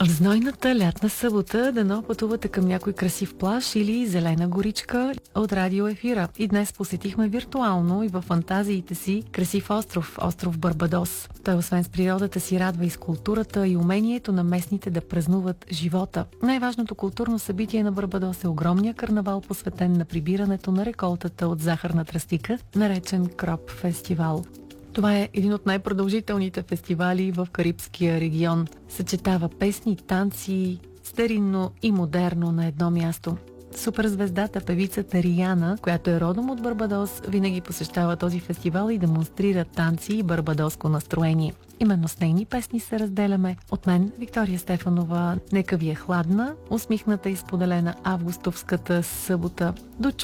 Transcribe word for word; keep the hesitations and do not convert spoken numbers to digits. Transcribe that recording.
Знойната лятна събота, дано пътувате към някой красив плаж или зелена горичка от радио ефира. И днес посетихме виртуално и във фантазиите си красив остров, остров Барбадос. Той освен с природата си радва и с културата и умението на местните да празнуват живота. Най-важното културно събитие на Барбадос е огромния карнавал, посветен на прибирането на реколтата от захарна тръстика, наречен Кроп фестивал. Това е един от най-продължителните фестивали в Карибския регион. Съчетава песни, танци, старинно и модерно на едно място. Суперзвездата, певицата Риана, която е родом от Барбадос, винаги посещава този фестивал и демонстрира танци и барбадоско настроение. Именно с нейни песни се разделяме. От мен, Виктория Стефанова, нека ви е хладна, усмихната и споделена августовската събота. До